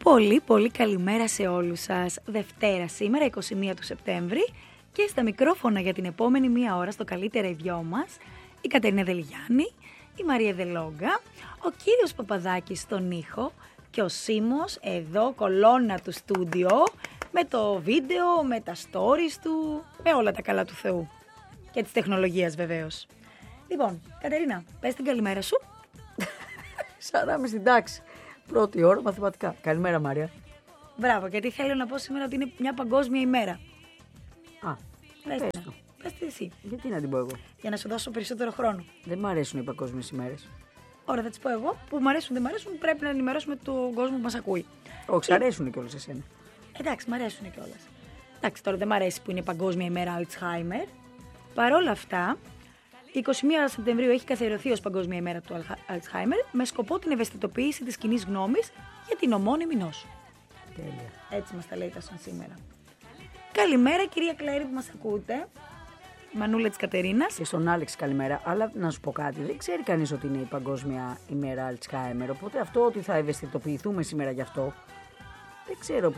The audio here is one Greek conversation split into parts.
Πολύ πολύ καλημέρα σε όλους σας. Δευτέρα σήμερα, 21 του Σεπτέμβρη, και στα μικρόφωνα για την επόμενη μία ώρα στο καλύτερα οι δυο μας, η Κατερίνα Δελιγιάννη, η Μαρία Δελόγκα, ο κύριος Παπαδάκης στον ήχο και ο Σίμος εδώ κολόνα του στούντιο με το βίντεο, με τα stories του, με όλα τα καλά του Θεού και της τεχνολογίας βεβαίως. Λοιπόν, Κατερίνα, πες την καλημέρα σου. Σαν να είμαι στην τάξη. Πρώτη ώρα μαθηματικά. Καλημέρα, Μαρία. Μπράβο, γιατί θέλω να πω σήμερα ότι είναι μια παγκόσμια ημέρα. Πες τη εσύ. Γιατί να την πω εγώ? Για να σου δώσω περισσότερο χρόνο. Δεν μ' αρέσουν οι παγκόσμιες ημέρες. Ωραία, θα τις πω εγώ. Που μ' αρέσουν, δεν μ' αρέσουν, πρέπει να ενημερώσουμε τον κόσμο που μας ακούει. Όχι, αρέσουν κιόλας εσένα. Εντάξει, μ' αρέσουν κιόλας. Εντάξει, τώρα δεν μ' αρέσει που είναι παγκόσμια ημέρα Alzheimer. Παρ' όλα αυτά, 21 Σεπτεμβρίου έχει καθιερωθεί ως Παγκόσμια ημέρα του Alzheimer με σκοπό την ευαισθητοποίηση της κοινής γνώμης για την ομώνυμη νόσο. Τέλεια. Έτσι μας τα λέει τα σαν σήμερα. Καλημέρα κυρία Κλαίρη που μας ακούτε. Μανούλα της Κατερίνας. Και στον Άλεξ καλημέρα. Αλλά να σου πω κάτι, δεν ξέρει κανείς ότι είναι η Παγκόσμια ημέρα Alzheimer. Οπότε αυτό ότι θα ευαισθητοποιηθούμε σήμερα γι' αυτό, δεν ξέρω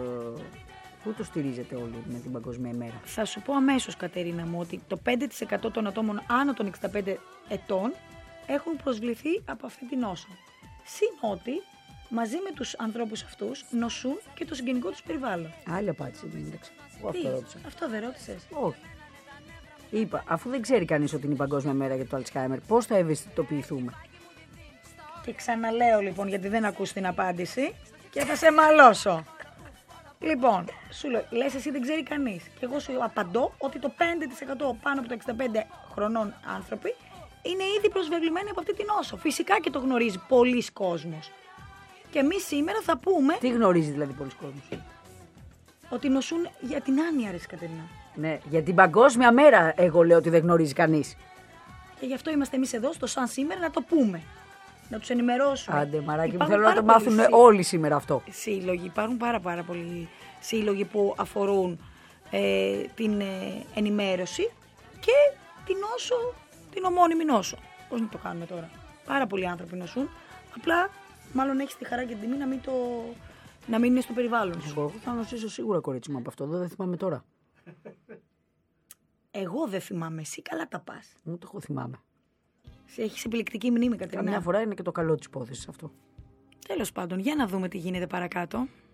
πού το στηρίζετε όλοι με την Παγκόσμια ημέρα. Θα σου πω αμέσως, Κατερίνα μου, ότι το 5% των ατόμων άνω των 65 ετών έχουν προσβληθεί από αυτή την νόσο. Συν ότι μαζί με τους ανθρώπους αυτούς νοσούν και το συγγενικό τους περιβάλλον. Άλλη απάντηση δεν είναι. Αυτό ρώτησα. Αυτό δεν ρώτησες? Όχι. Είπα, αφού δεν ξέρει κανείς ότι είναι η Παγκόσμια μέρα για το Alzheimer, πώς θα ευαισθητοποιηθούμε? Και ξαναλέω λοιπόν, γιατί δεν ακούς την απάντηση και θα σε μαλώσω. Λοιπόν, σου λέω, λες εσύ δεν ξέρει κανείς. Και εγώ σου απαντώ ότι το 5% πάνω από το 65 χρονών άνθρωποι είναι ήδη προσβεβλημένοι από αυτή την νόσο. Φυσικά και το γνωρίζει πολλοί κόσμος. Και εμείς σήμερα θα πούμε... Τι γνωρίζει δηλαδή πολλοί κόσμος? Ότι νοσούν για την άνοια, ρε Κατερίνα. Ναι, για την Παγκόσμια μέρα εγώ λέω ότι δεν γνωρίζει κανείς. Και γι' αυτό είμαστε εμείς εδώ στο Σαν σήμερα να το πούμε. Να τους ενημερώσουμε. Άντε μαράκι μου, θέλω να το μάθουν όλοι σήμερα αυτό. Σύλλογοι, υπάρχουν πάρα πολλοί σύλλογοι που αφορούν την ενημέρωση και την νόσο, την ομώνυμη νόσο. Πώς να το κάνουμε τώρα? Πάρα πολλοί άνθρωποι νοσούν, απλά μάλλον έχεις τη χαρά και την τιμή να μην είναι στο περιβάλλον σου. Εγώ θα νοσήσω σίγουρα, κορίτσι μου, από αυτό, δεν θυμάμαι τώρα. Εγώ δεν θυμάμαι, εσύ καλά τα πας. Ούτε εγώ θυμάμαι. Έχεις επιλεκτική μνήμη, Κατερίνα. Καμιά φορά είναι και το καλό της υπόθεσης αυτό. Τέλος πάντων, για να δούμε τι γίνεται παρακάτω.